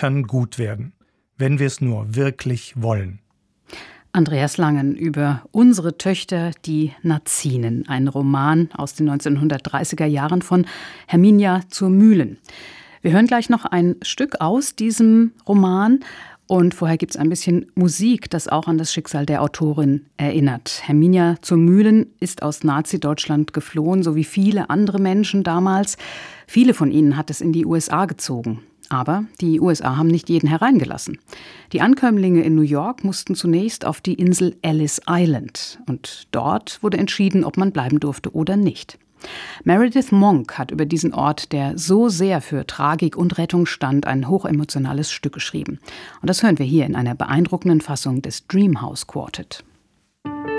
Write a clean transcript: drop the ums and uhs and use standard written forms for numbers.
kann gut werden, wenn wir es nur wirklich wollen. Andreas Langen über Unsere Töchter, die Nazinen, ein Roman aus den 1930er Jahren von Herminia zur Mühlen. Wir hören gleich noch ein Stück aus diesem Roman und vorher gibt es ein bisschen Musik, das auch an das Schicksal der Autorin erinnert. Herminia zur Mühlen ist aus Nazi-Deutschland geflohen, so wie viele andere Menschen damals. Viele von ihnen hat es in die USA gezogen. Aber die USA haben nicht jeden hereingelassen. Die Ankömmlinge in New York mussten zunächst auf die Insel Ellis Island. Und dort wurde entschieden, ob man bleiben durfte oder nicht. Meredith Monk hat über diesen Ort, der so sehr für Tragik und Rettung stand, ein hochemotionales Stück geschrieben. Und das hören wir hier in einer beeindruckenden Fassung des Dreamhouse Quartet.